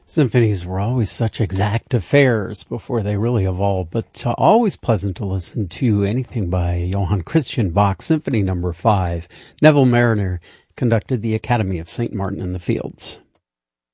Symphonies were always such exact affairs before they really evolved, but always pleasant to listen to anything by Johann Christian Bach. Symphony No. 5. Neville Marriner conducted the Academy of St. Martin in the Fields.